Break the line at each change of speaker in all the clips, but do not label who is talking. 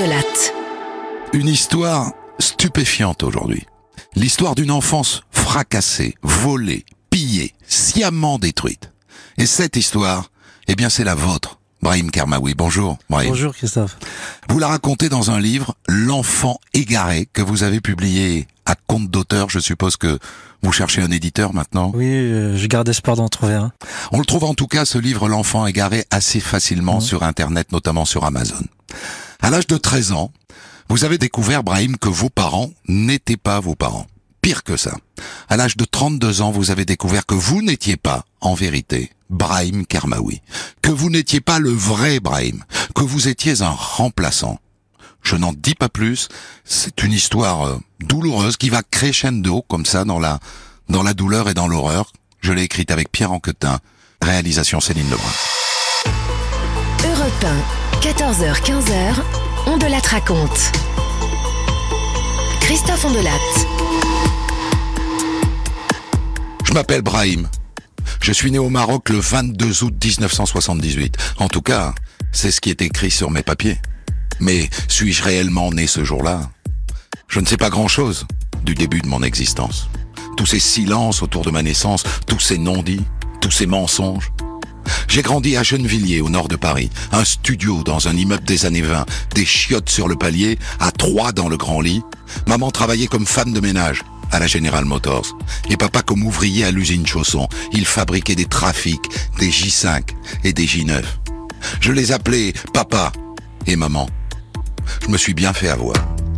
Latte.
Une histoire stupéfiante aujourd'hui. L'histoire d'une enfance fracassée, volée, pillée, sciemment détruite. Et cette histoire, eh bien c'est la vôtre, Brahim Kermaoui. Bonjour, Brahim.
Bonjour Christophe.
Vous la racontez dans un livre, L'enfant égaré, que vous avez publié à compte d'auteur. Je suppose que vous cherchez un éditeur maintenant.
Oui, je garde espoir d'en trouver un.
On le trouve en tout cas, ce livre, L'enfant égaré, assez facilement sur Internet, notamment sur Amazon. À l'âge de 13 ans, vous avez découvert, Brahim, que vos parents n'étaient pas vos parents. Pire que ça. À l'âge de 32 ans, vous avez découvert que vous n'étiez pas, en vérité, Brahim Kermaoui. Que vous n'étiez pas le vrai Brahim. Que vous étiez un remplaçant. Je n'en dis pas plus. C'est une histoire douloureuse qui va crescendo comme ça dans la douleur et dans l'horreur. Je l'ai écrite avec Pierre Anquetin. Réalisation Céline Lebrun.
Europe 1, 14h-15h, On de Latte raconte. Christophe Ondelatte.
Je m'appelle Brahim. Je suis né au Maroc le 22 août 1978. En tout cas, c'est ce qui est écrit sur mes papiers. Mais suis-je réellement né ce jour-là ? Je ne sais pas grand-chose du début de mon existence. Tous ces silences autour de ma naissance, tous ces non-dits, tous ces mensonges. J'ai grandi à Gennevilliers, au nord de Paris. Un studio dans un immeuble des années 20, des chiottes sur le palier, à 3 dans le grand lit. Maman travaillait comme femme de ménage à la General Motors. Et papa comme ouvrier à l'usine Chausson. Il fabriquait des Trafic, des J5 et des J9. Je les appelais papa et maman. Je me suis bien fait avoir.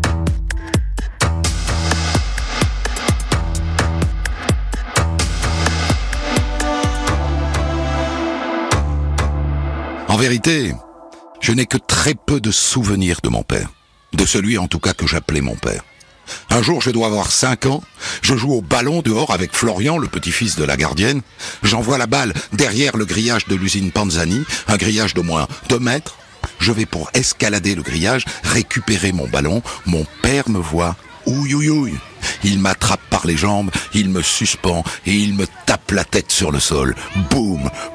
En vérité, je n'ai que très peu de souvenirs de mon père. De celui en tout cas que j'appelais mon père. Un jour, je dois avoir 5 ans, je joue au ballon dehors avec Florian, le petit-fils de la gardienne. J'envoie la balle derrière le grillage de l'usine Panzani, un grillage d'au moins 2 mètres. Je vais pour escalader le grillage, récupérer mon ballon. Mon père me voit. Ouïe, ouïe, ouïe. Il m'attrape par les jambes, il me suspend et il me tape la tête sur le sol. Boum,